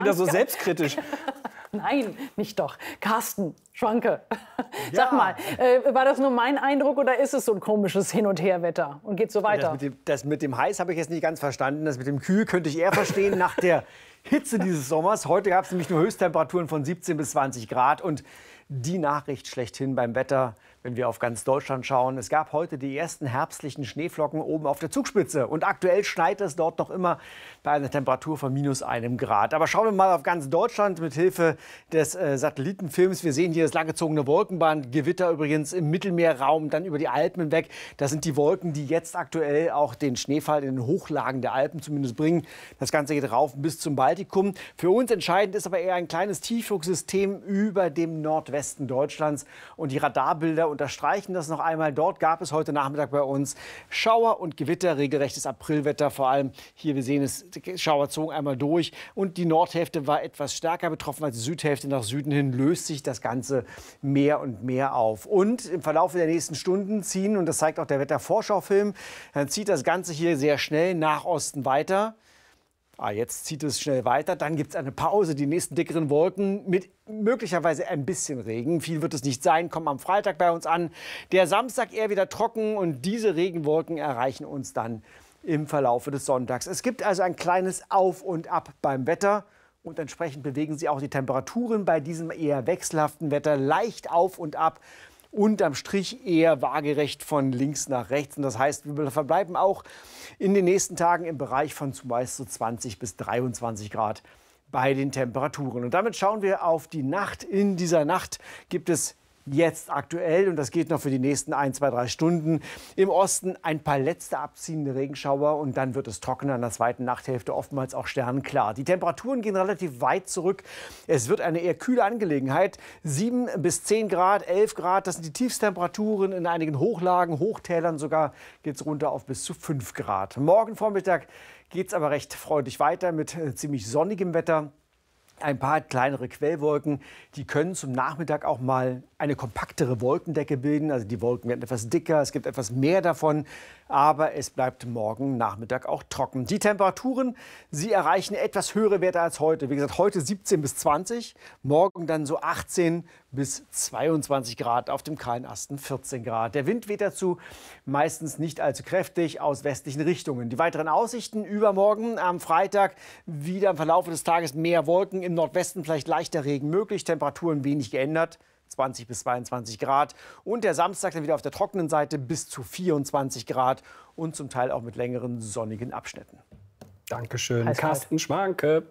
Wieder so selbstkritisch. Nein, nicht doch. Carsten Schwanke, sag mal, war das nur mein Eindruck oder ist es so ein komisches Hin- und Herwetter und geht so weiter? Das mit dem Heiß habe ich jetzt nicht ganz verstanden. Das mit dem Kühl könnte ich eher verstehen nach der Hitze dieses Sommers. Heute gab es nämlich nur Höchsttemperaturen von 17 bis 20 Grad. Und die Nachricht schlechthin beim Wetter, wenn wir auf ganz Deutschland schauen. Es gab heute die ersten herbstlichen Schneeflocken oben auf der Zugspitze. Und aktuell schneit es dort noch immer bei einer Temperatur von -1 Grad. Aber schauen wir mal auf ganz Deutschland mit Hilfe des Satellitenfilms. Wir sehen hier das langgezogene Wolkenband. Gewitter übrigens im Mittelmeerraum, dann über die Alpen hinweg. Das sind die Wolken, die jetzt aktuell auch den Schneefall in den Hochlagen der Alpen zumindest bringen. Das Ganze geht rauf bis zum Baltikum. Für uns entscheidend ist aber eher ein kleines Tiefdrucksystem über dem Nordwesten Deutschlands. Und die Radarbilder unterstreichen das noch einmal. Dort gab es heute Nachmittag bei uns Schauer und Gewitter, regelrechtes Aprilwetter. Vor allem hier, wir sehen es, die Schauer zogen einmal durch. Und die Nordhälfte war etwas stärker betroffen als die Südhälfte. Nach Süden hin löst sich das Ganze mehr und mehr auf. Und im Verlauf der nächsten Stunden ziehen, und das zeigt auch der Wettervorschaufilm, dann zieht das Ganze hier sehr schnell nach Osten weiter. Jetzt zieht es schnell weiter, dann gibt es eine Pause. Die nächsten dickeren Wolken mit möglicherweise ein bisschen Regen. Viel wird es nicht sein, kommen am Freitag bei uns an. Der Samstag eher wieder trocken und diese Regenwolken erreichen uns dann im Verlaufe des Sonntags. Es gibt also ein kleines Auf und Ab beim Wetter. Und entsprechend bewegen sich auch die Temperaturen bei diesem eher wechselhaften Wetter leicht auf und ab. Unterm Strich eher waagerecht von links nach rechts. Und das heißt, wir verbleiben auch in den nächsten Tagen im Bereich von zumeist so 20 bis 23 Grad bei den Temperaturen. Und damit schauen wir auf die Nacht. In dieser Nacht gibt es jetzt aktuell, und das geht noch für die nächsten 1, 2, 3 Stunden, im Osten ein paar letzte abziehende Regenschauer und dann wird es trockener in der zweiten Nachthälfte, oftmals auch sternenklar. Die Temperaturen gehen relativ weit zurück. Es wird eine eher kühle Angelegenheit. 7 bis 10 Grad, 11 Grad, das sind die Tiefstemperaturen. In einigen Hochlagen, Hochtälern sogar geht es runter auf bis zu 5 Grad. Morgen Vormittag geht es aber recht freundlich weiter mit ziemlich sonnigem Wetter. Ein paar kleinere Quellwolken, die können zum Nachmittag auch mal eine kompaktere Wolkendecke bilden. Also die Wolken werden etwas dicker, es gibt etwas mehr davon, aber es bleibt morgen Nachmittag auch trocken. Die Temperaturen, sie erreichen etwas höhere Werte als heute. Wie gesagt, heute 17 bis 20, morgen dann so 18 bis 22 Grad, auf dem kahlen Asten 14 Grad. Der Wind weht dazu meistens nicht allzu kräftig aus westlichen Richtungen. Die weiteren Aussichten übermorgen am Freitag wieder im Verlauf des Tages mehr Wolken. Im Nordwesten vielleicht leichter Regen möglich, Temperaturen wenig geändert, 20 bis 22 Grad. Und der Samstag dann wieder auf der trockenen Seite bis zu 24 Grad und zum Teil auch mit längeren sonnigen Abschnitten. Dankeschön, Carsten Schwanke.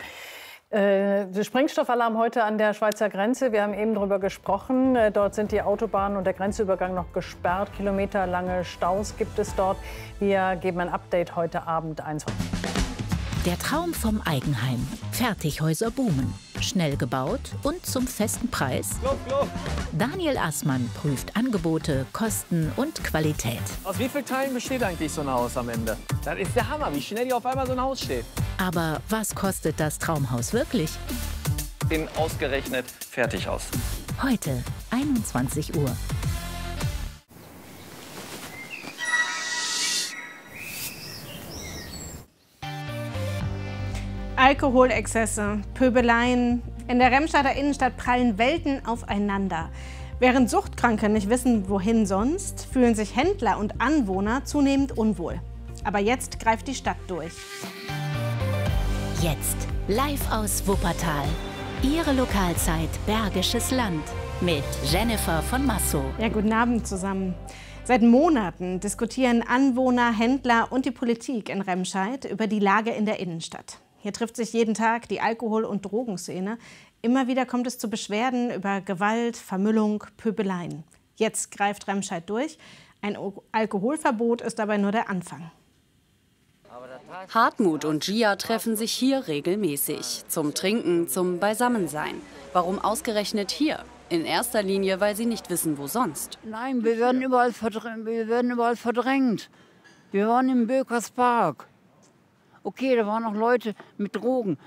Der Sprengstoffalarm heute an der Schweizer Grenze. Wir haben eben darüber gesprochen. Dort sind die Autobahnen und der Grenzübergang noch gesperrt. Kilometerlange Staus gibt es dort. Wir geben ein Update heute Abend 21. Der Traum vom Eigenheim. Fertighäuser boomen. Schnell gebaut und zum festen Preis. Daniel Assmann prüft Angebote, Kosten und Qualität. Aus wie vielen Teilen besteht eigentlich so ein Haus am Ende? Das ist der Hammer, wie schnell hier auf einmal so ein Haus steht. Aber was kostet das Traumhaus wirklich? In ausgerechnet Fertighaus. Heute, 21 Uhr. Alkoholexzesse, Pöbeleien. In der Remstadter Innenstadt prallen Welten aufeinander. Während Suchtkranke nicht wissen, wohin sonst, fühlen sich Händler und Anwohner zunehmend unwohl. Aber jetzt greift die Stadt durch. Jetzt, live aus Wuppertal. Ihre Lokalzeit Bergisches Land mit Jennifer von Massow. Ja, guten Abend zusammen. Seit Monaten diskutieren Anwohner, Händler und die Politik in Remscheid über die Lage in der Innenstadt. Hier trifft sich jeden Tag die Alkohol- und Drogenszene. Immer wieder kommt es zu Beschwerden über Gewalt, Vermüllung, Pöbeleien. Jetzt greift Remscheid durch. Ein Alkoholverbot ist dabei nur der Anfang. Hartmut und Gia treffen sich hier regelmäßig. Zum Trinken, zum Beisammensein. Warum ausgerechnet hier? In erster Linie, weil sie nicht wissen, wo sonst. Nein, wir werden überall verdrängt. Wir waren im Bökers Park. Okay, da waren noch Leute mit Drogen.